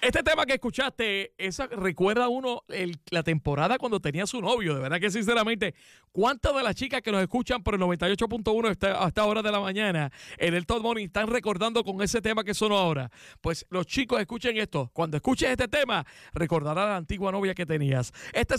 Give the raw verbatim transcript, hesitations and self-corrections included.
Este tema que escuchaste, esa recuerda a uno el, la temporada cuando tenía su novio. De verdad que sinceramente, ¿cuántas de las chicas que nos escuchan por el noventa y ocho punto uno hasta, hasta hora de la mañana en el Top Morning están recordando con ese tema que sonó ahora? Pues los chicos, escuchen esto. Cuando escuches este tema, recordarás a la antigua novia que tenías. Este es